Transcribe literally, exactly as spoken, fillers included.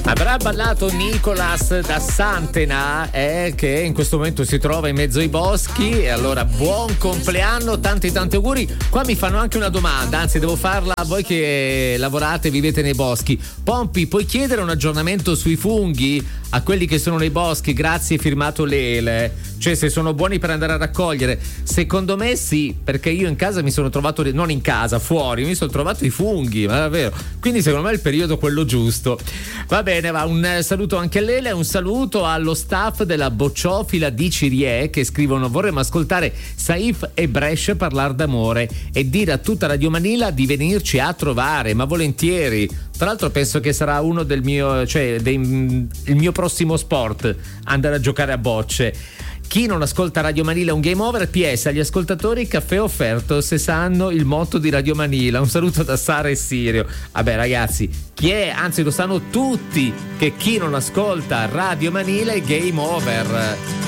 Avrà ballato Nicolas da Santena, eh, che in questo momento si trova in mezzo ai boschi. E allora buon compleanno, tanti tanti auguri. Qua mi fanno anche una domanda, anzi devo farla a voi che lavorate e vivete nei boschi. Pompi, puoi chiedere un aggiornamento sui funghi a quelli che sono nei boschi? Grazie, firmato Lele. Cioè, se sono buoni per andare a raccogliere. Secondo me sì, perché io in casa mi sono trovato, non in casa, fuori, mi sono trovato i funghi, ma davvero. Quindi secondo me è il periodo quello giusto. Va bene, va un saluto anche a Lele, un saluto allo staff della Bocciofila di Cirie che scrivono: vorremmo ascoltare Saif e Brescia parlare d'amore e dire a tutta Radio Manila di venirci a trovare, ma volentieri. Tra l'altro penso che sarà uno del mio, cioè dei, il mio prossimo sport, andare a giocare a bocce. Chi non ascolta Radio Manila è un game over. P S agli ascoltatori, caffè offerto se sanno il motto di Radio Manila. Un saluto da Sara e Sirio. Vabbè ragazzi, chi è? Anzi lo sanno tutti che chi non ascolta Radio Manila è game over.